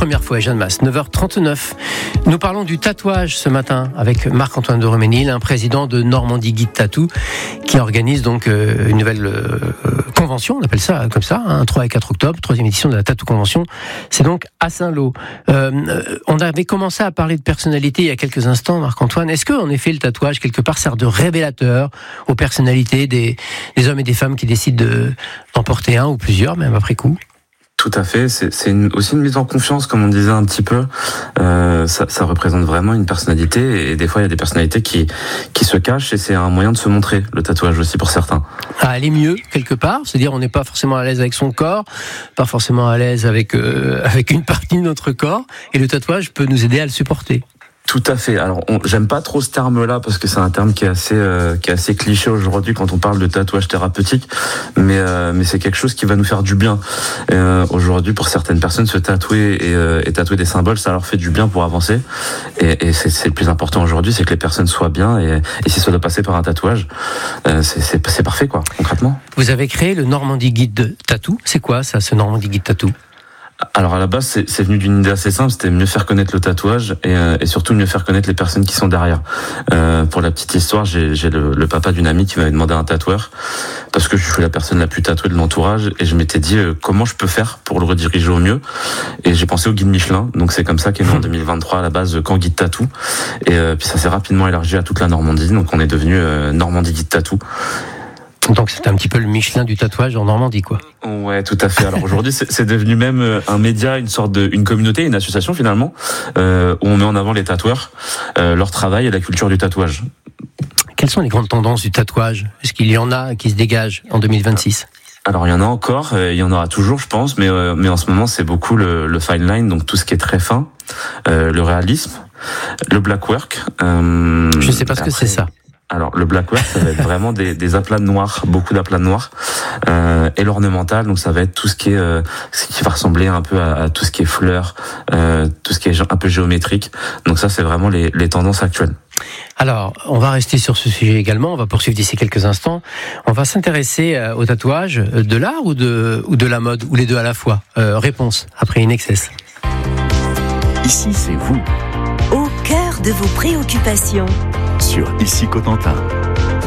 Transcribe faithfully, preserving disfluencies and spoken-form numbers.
première fois, Jeanne Masse, neuf heures trente-neuf. Nous parlons du tatouage ce matin avec Marc-Antoine de Roménil, un président de Normandie Guide Tattoo, qui organise donc euh, une nouvelle euh, convention, on appelle ça comme ça, hein, trois et quatre octobre, troisième édition de la Tattoo Convention. C'est donc à Saint-Lô. Euh, on avait commencé à parler de personnalité il y a quelques instants, Marc-Antoine. Est-ce que, en effet, le tatouage, quelque part, sert de révélateur aux personnalités des, des hommes et des femmes qui décident de, d'en porter un ou plusieurs, même après coup? Tout à fait, c'est, c'est une, aussi une mise en confiance, comme on disait un petit peu. Euh, ça, ça représente vraiment une personnalité, et des fois il y a des personnalités qui qui se cachent, et c'est un moyen de se montrer, le tatouage aussi pour certains. À aller mieux quelque part, c'est-à-dire on n'est pas forcément à l'aise avec son corps, pas forcément à l'aise avec euh, avec une partie de notre corps, et le tatouage peut nous aider à le supporter. Tout à fait. Alors, on, j'aime pas trop ce terme-là parce que c'est un terme qui est assez, euh, qui est assez cliché aujourd'hui quand on parle de tatouage thérapeutique, mais euh, mais c'est quelque chose qui va nous faire du bien. Et, euh, aujourd'hui, pour certaines personnes, se tatouer et, euh, et tatouer des symboles, ça leur fait du bien pour avancer. Et, et c'est, c'est le plus important aujourd'hui, c'est que les personnes soient bien. Et, et si ça doit passer par un tatouage, euh, c'est, c'est, c'est parfait, quoi, concrètement. Vous avez créé le Normandie Guide Tattoo. C'est quoi ça, ce Normandie Guide Tattoo? Alors à la base, c'est, c'est venu d'une idée assez simple, c'était mieux faire connaître le tatouage et, euh, et surtout mieux faire connaître les personnes qui sont derrière. Euh, pour la petite histoire, j'ai, j'ai le, le papa d'une amie qui m'avait demandé un tatoueur parce que je suis la personne la plus tatouée de l'entourage, et je m'étais dit euh, comment je peux faire pour le rediriger au mieux, et j'ai pensé au guide Michelin. Donc c'est comme ça qu'est né en deux mille vingt-trois à la base Camp Guide Tattoo, et euh, puis ça s'est rapidement élargi à toute la Normandie. Donc on est devenu euh, Normandie Guide Tattoo. Donc c'est un petit peu le Michelin du tatouage en Normandie, quoi. Ouais, tout à fait. Alors aujourd'hui, c'est, c'est devenu même un média, une sorte de, une communauté, une association finalement, euh, où on met en avant les tatoueurs, euh, leur travail et la culture du tatouage. Quelles sont les grandes tendances du tatouage? Est-ce qu'il y en a qui se dégagent en deux mille vingt-six? Alors il y en a encore, euh, il y en aura toujours, je pense, mais euh, mais en ce moment c'est beaucoup le, le fine line, donc tout ce qui est très fin, euh, le réalisme, le black work. Euh, je sais pas ce que c'est ça. Alors le black work, ça va être vraiment des, des aplats de noir, beaucoup d'aplats de noir, euh, et l'ornemental, donc ça va être tout ce qui est, euh, ce qui va ressembler un peu à, à tout ce qui est fleurs, euh, tout ce qui est un peu géométrique. Donc ça, c'est vraiment les, les tendances actuelles. Alors, on va rester sur ce sujet également, on va poursuivre d'ici quelques instants. On va s'intéresser au tatouage de l'art ou de, ou de la mode, ou les deux à la fois. Euh, réponse, après In Excess. Ici, c'est vous. Au cœur de vos préoccupations. Sur Ici Cotentin.